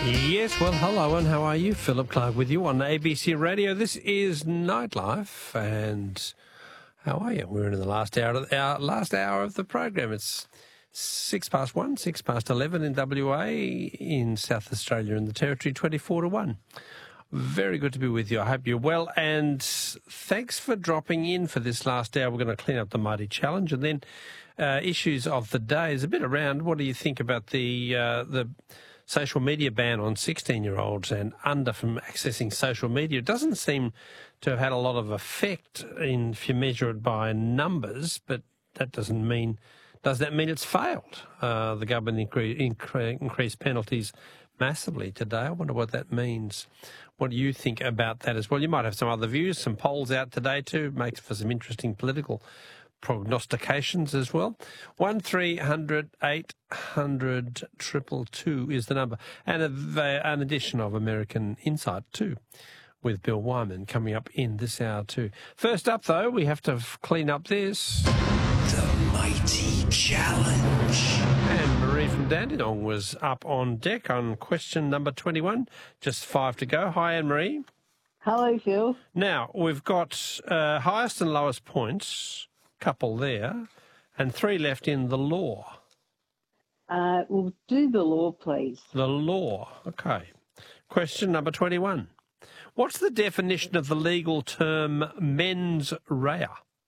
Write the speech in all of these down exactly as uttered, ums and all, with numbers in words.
Yes, well, hello, and how are you? Philip Clark with you on A B C Radio. This is Nightlife, and how are you? We're in the last hour of the, our last hour of the program. It's six past one, six past eleven in W A, in South Australia and the Territory, twenty-four to one. Very good to be with you. I hope you're well, and thanks for dropping in for this last hour. We're going to clean up the Mighty Challenge, and then uh, issues of the day is a bit around. What do you think about the uh, the social media ban on sixteen-year-olds and under from accessing social media? It doesn't seem to have had a lot of effect in, if you measure it by numbers, but that doesn't mean, does that mean it's failed? Uh, the government incre- incre- increased penalties massively today. I wonder what that means. What do you think about that as well? You might have some other views, some polls out today too. Makes for some interesting political prognostications as well. One three hundred eight hundred two two is the number. And a, an edition of American Insight too, with Bill Wyman coming up in this hour too. First up, though, we have to clean up this. The Mighty Challenge. And Marie from Dandenong was up on deck on question number twenty-one. Just five to go. Hi, Anne-Marie. Hello, Phil. Now, we've got uh, highest and lowest points, couple there, and three left in the law. Uh, we'll do the law, please. The law. Okay. Question number twenty-one. What's the definition of the legal term mens rea?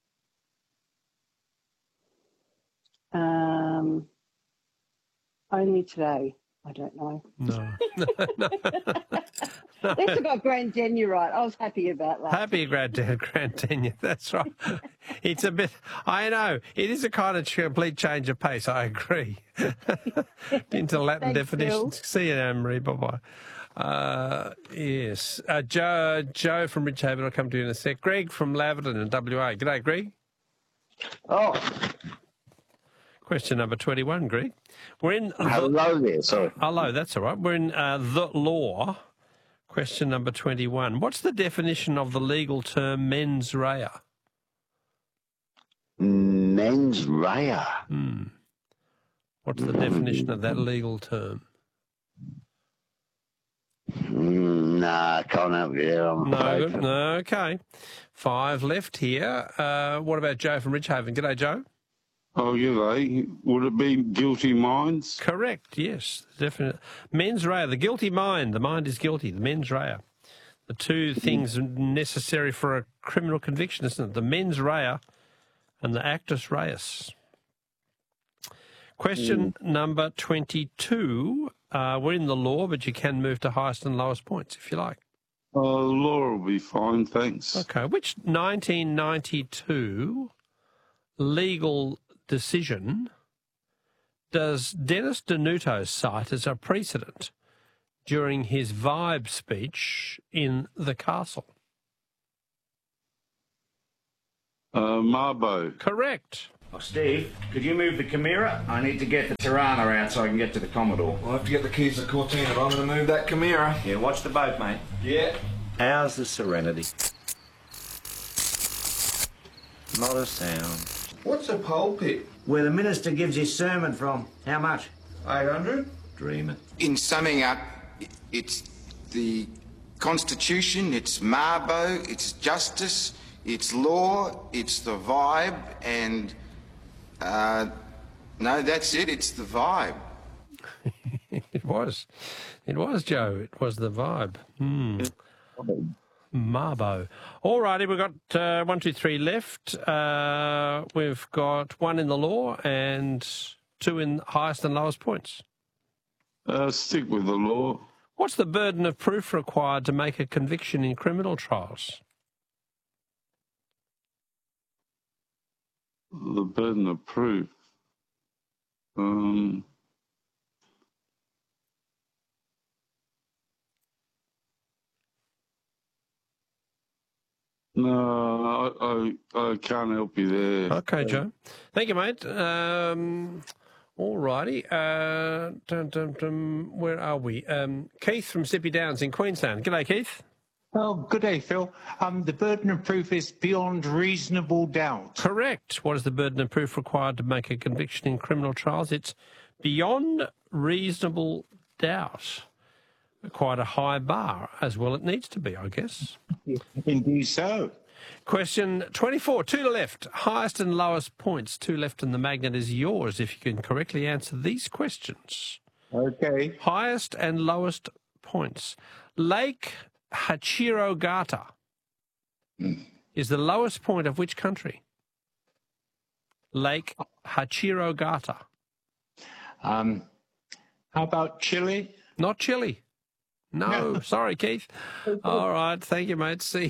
Um, only today. I don't know. No. no, no, no. At least I got grand tenure right. I was happy about that. Happy grand, grand tenure, that's right. It's a bit, I know, it is a kind of complete change of pace, I agree. Into Latin Thanks, definitions. Phil. See you, Anne-Marie, bye-bye. Uh, yes, uh, Joe, Joe from Ridgehaven, I'll come to you in a sec. Greg from Laverton in W A. G'day, Greg. Oh, Question number twenty-one, Greg. We're in... The, hello there, sorry. hello, that's all right. We're in uh, the law. Question number twenty-one. What's the definition of the legal term mens rea? Mens rea. Hmm. What's the definition of that legal term? Mm, nah, I can't help you there, I'm No, afraid. good. No, okay. Five left here. Uh, what about Joe from Ridgehaven? G'day, Joe. Oh, g'day. Would it be guilty minds? Correct, yes. Definitely. Mens rea, the guilty mind. The mind is guilty, the mens rea. The two things necessary for a criminal conviction, isn't it? The mens rea and the actus reus. Question mm. number twenty-two. Uh, we're in the law, but you can move to highest and lowest points if you like. Uh, law will be fine, thanks. Okay. Which nineteen ninety-two legal decision does Dennis Denuto cite as a precedent during his Vibe speech in the castle? Uh, Marbo. Correct. Oh, Steve, could you move the Chimera? I need to get the Tirana out so I can get to the Commodore. I'll have to get the keys to Cortina, but I'm going to move that Chimera. Yeah, watch the boat, mate. Yeah. How's the Serenity? Not a sound. What's a pulpit? Where the minister gives his sermon from. How much? eight hundred? Dream it. In summing up, it's the Constitution, it's Marbo, it's justice, it's law, it's the vibe, and uh, no, that's it, it's the vibe. It was. It was, Joe. It was the vibe. Hmm. Marbo. All righty, we've got uh, one, two, three left. Uh, we've got one in the law and two in highest and lowest points. Uh, stick with the law. What's the burden of proof required to make a conviction in criminal trials? The burden of proof. Um... No, I, I, I can't help you there. Okay, Joe. Thank you, mate. Um, all righty. Uh, dum, dum, dum, where are we? Um, Keith from Sippy Downs in Queensland. G'day, Keith. Oh, good day, Phil. Um, the burden of proof is beyond reasonable doubt. Correct. What is the burden of proof required to make a conviction in criminal trials? It's beyond reasonable doubt. quite a high bar, as well it needs to be, I guess. Indeed so. Question twenty-four, two to left. Highest and lowest points, two left, and the magnet is yours if you can correctly answer these questions. Okay. Highest and lowest points. Lake Hachirogata is the lowest point of which country? Lake Hachirogata. Um, how about Chile? Not Chile. No, sorry, Keith. All right, thank you, mate. See,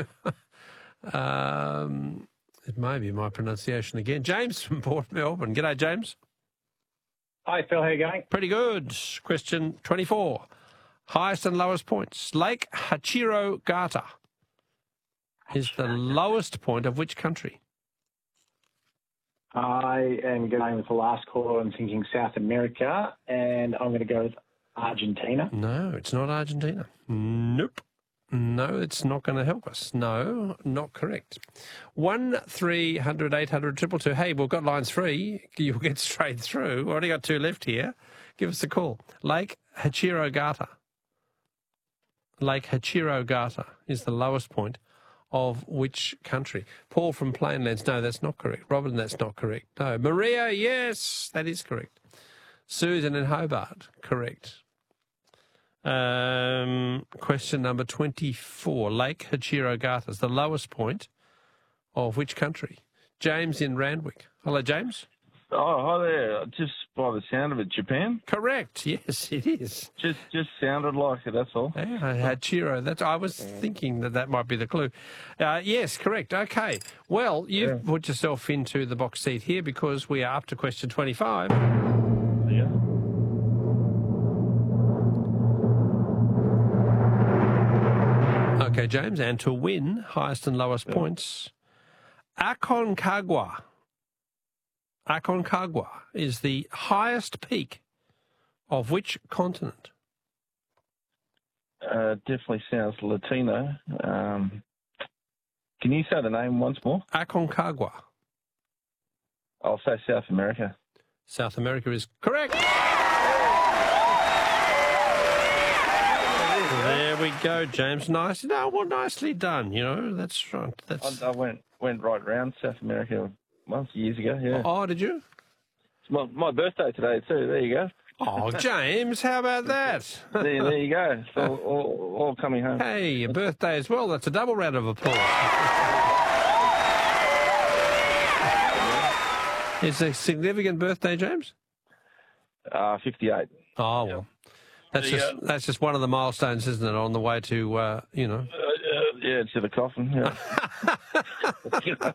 um, it may be my pronunciation again. James from Port Melbourne. G'day, James. Hi, Phil. How are you going? Pretty good. Question twenty-four. Highest and lowest points. Lake Hachirogata is the lowest point of which country? I am going with the last call. I'm thinking South America, and I'm going to go with Argentina. No, it's not Argentina. Nope. No, it's not going to help us. No, not correct. One three hundred eight hundred triple two. Hey, we've got lines free. You'll get straight through. We've already got two left here. Give us a call. Lake Hachirogata. Lake Hachirogata is the lowest point of which country? Paul from Plainlands. No, that's not correct. Robin, that's not correct. No. Maria, yes, that is correct. Susan in Hobart, correct. Um, question number twenty-four. Lake Hachirogata is the lowest point of which country? James in Randwick. Hello, James. Oh, hi there. Just by the sound of it, Japan? Correct. Yes, it is. Just just sounded like it, that's all. Yeah, Hachiro. That's, I was thinking that that might be the clue. Uh, yes, correct. Okay. Well, you've Yeah. put yourself into the box seat here because we are up to question twenty-five. Yeah. Okay, James, and to win highest and lowest Yeah. points, Aconcagua. Aconcagua is the highest peak of which continent? Uh, definitely sounds Latino. Um, can you say the name once more? Aconcagua. I'll say South America. South America is correct. There we go, James. Nice. No, well, nicely done. You know, that's right. That's. I, I went went right round South America once years ago. Yeah. Oh, did you? It's my my birthday today too. There you go. Oh, James, how about that? there, there you go. It's all, all, all coming home. Hey, your birthday as well. That's a double round of applause. It's a significant birthday, James? Uh, fifty-eight. Oh, well. That's There you just go. that's just one of the milestones, isn't it, on the way to, uh, you know. Uh, uh, yeah, to the coffin. Yeah.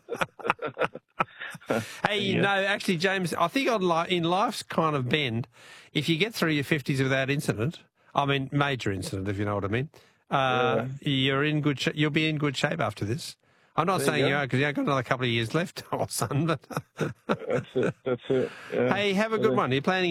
Hey, you know, actually, James, I think on li- in life's kind of bend, if you get through your fifties without incident, I mean, major incident, if you know what I mean, uh, yeah. you're in good sh- you'll be in good shape after this. I'm not There saying you you go. are because you ain't got another couple of years left, old son, but That's it. That's it. Yeah. hey, have a good Yeah. one. You're planning